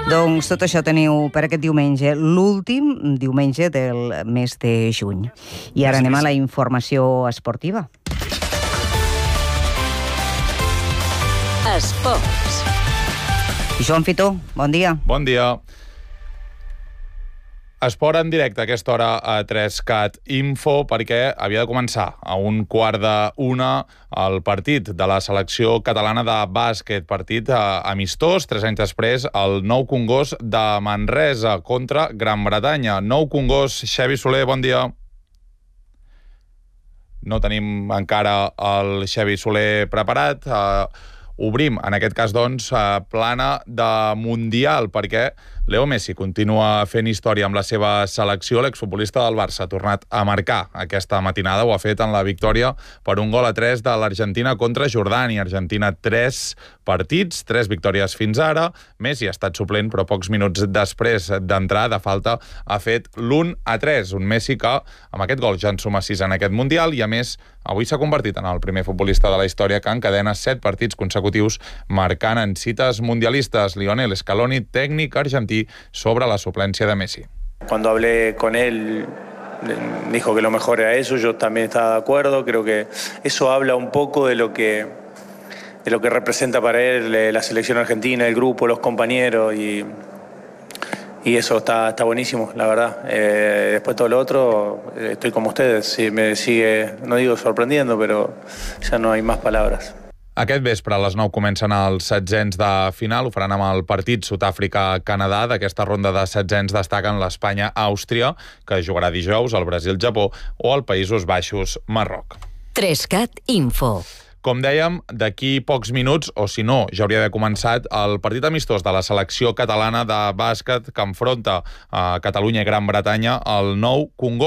Doncs tot això teniu per aquest diumenge, l'últim diumenge del mes de juny. I ara anem a la informació esportiva. Esports. Joan Fitó, bon dia. Bon dia. Esport en directe a aquesta hora a 3CAT Info perquè havia de començar a 1:45 el partit de la selecció catalana de bàsquet, partit amistós, 3 anys després, el Nou Congost de Manresa contra Gran Bretanya. Nou Congost, Xavi Soler, bon dia. No tenim encara el Xavi Soler preparat. Obrim, en aquest cas, doncs, plana de Mundial, perquè Leo Messi continua fent història amb la seva selecció. L'exfutbolista del Barça ha tornat a marcar aquesta matinada, ho ha fet en la victòria per 1-3 de l'Argentina contra Jordània. Argentina 3 partits, 3 victòries fins ara. Messi ha estat suplent, però pocs minuts després d'entrar de falta ha fet l'1-3. Un Messi que, amb aquest gol, ja en suma 6 en aquest Mundial i, a més, avui s'ha convertit en el primer futbolista de la història que encadena 7 partits consecutius marcant en cites mundialistes. Lionel Scaloni, tècnic argentí, sobre la suplència de Messi. Cuando hablé con él, dijo que lo mejor era eso, yo también estaba de acuerdo. Creo que eso habla un poco de lo que representa para él la selección argentina, el grupo, los compañeros, y eso está buenísimo, la verdad. Después todo lo otro, estoy como ustedes, sí, me sigue, no digo sorprendiendo, pero ya no hay más palabras. Aquest vespre a les 9 comencen els setzents de final. Ho faran amb el partit Sud-àfrica-Canadà. D'aquesta ronda de setzents destaquen l'Espanya-Àustria, que jugarà dijous, el Brasil-Japó o el Països Baixos-Marroc. 3CAT Info. Com dèiem, d'aquí pocs minuts, o si no, ja hauria d'haver començat, el partit amistós de la selecció catalana de bàsquet que enfronta a Catalunya i Gran Bretanya, el Nou Congost.